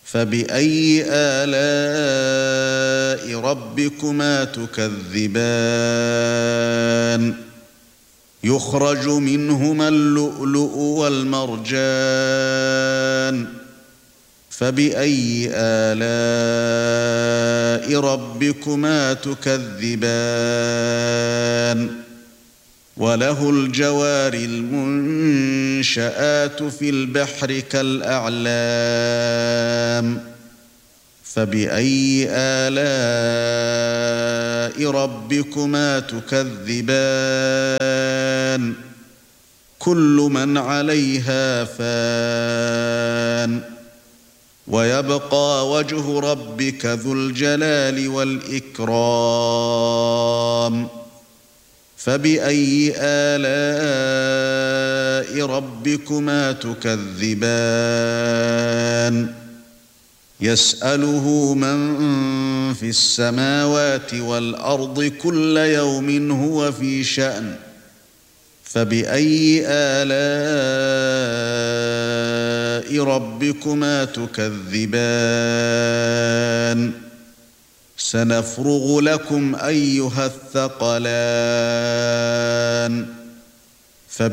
فبأي آلاء ربكما تكذبان يخرج منهما اللؤلؤ والمرجان فبأي آلاء ربكما تكذبان وله الجوار المنشآت في البحر كالأعلام فبأي آلاء ربكما تكذبان كل من عليها فان ويبقى وجه ربك ذو الجلال والإكرام فبأي آلاء ربكما تكذبان يسأله من في السماوات والأرض كل يوم هو في شأن فبأي آلاء ربكما تكذبان سنفرغ لكم أيها الثقلان